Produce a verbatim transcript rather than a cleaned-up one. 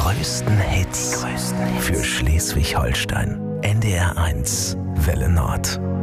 größten Hits für Schleswig-Holstein. N D R eins Welle Nord.